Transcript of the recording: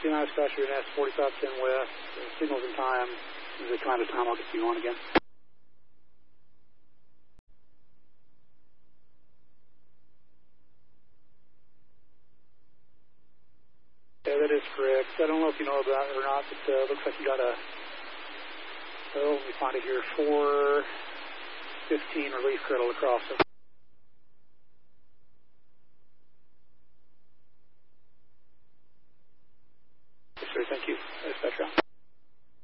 United States Unit 4510 West, signals in time. As they come out of time, I'll get you on again. Yeah, that is correct. I don't know if you know about it or not, but looks like you got a, let me find it here, 415 relief cradle across it.